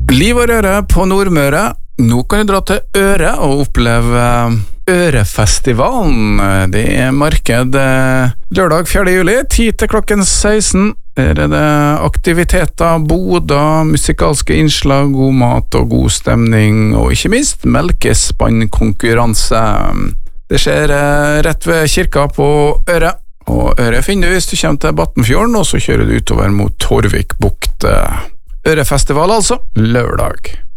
Liv og røre på Nordmøre. Nå kan du dra til Øre og oppleve Ørefestivalen. Det er marked lørdag 4. juli, 10 til klokken 16. Her er det aktiviteter, boder, musikalske innslag, god mat og god stemning, og ikke minst melkespannkonkurranse. Det skjer rett ved kirka på Øre, og Øre finner du hvis du kommer til Battenfjorden, og så kjører du utover mot Torvik bukt. Ørefestival altså, lørdag.